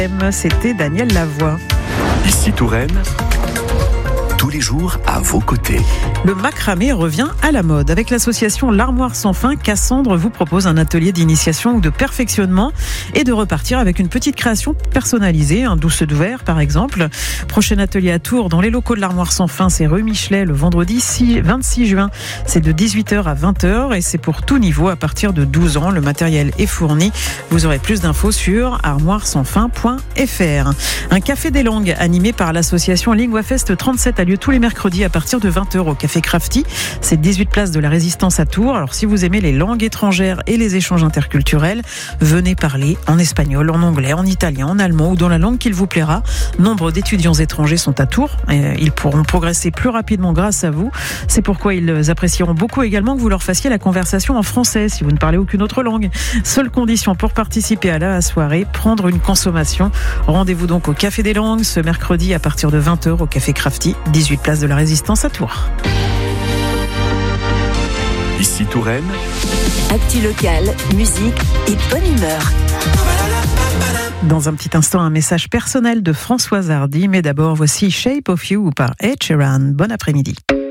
C'était Daniel Lavoie. Ici Touraine, tous les jours à vos côtés. Le macramé revient à la mode. Avec l'association L'Armoire sans fin, Cassandre vous propose un atelier d'initiation ou de perfectionnement et de repartir avec une petite création personnalisée, un douce de verre par exemple. Prochain atelier à Tours dans les locaux de L'Armoire sans fin, c'est rue Michelet le vendredi 26 juin. C'est de 18h à 20h et c'est pour tout niveau à partir de 12 ans. Le matériel est fourni. Vous aurez plus d'infos sur armoiresansfin.fr. Un café des langues animé par l'association Linguafest 37 a lieu tous les mercredis à partir de 20h au Café Crafty. C'est 18 places de la Résistance à Tours. Alors si vous aimez les langues étrangères et les échanges interculturels, venez parler en espagnol, en anglais, en italien, en allemand ou dans la langue qu'il vous plaira. Nombre d'étudiants étrangers sont à Tours. Ils pourront progresser plus rapidement grâce à vous. C'est pourquoi ils apprécieront beaucoup également que vous leur fassiez la conversation en français si vous ne parlez aucune autre langue. Seule condition pour participer à la soirée, prendre une consommation. Rendez-vous donc au Café des Langues ce mercredi à partir de 20h au Café Crafty, 18 place de la Résistance à Tours. Ici Touraine, actu locale, musique et bonne humeur. Dans un petit instant, un message personnel de Françoise Hardy. Mais d'abord, voici Shape of You par Ed Sheeran. Bon après-midi.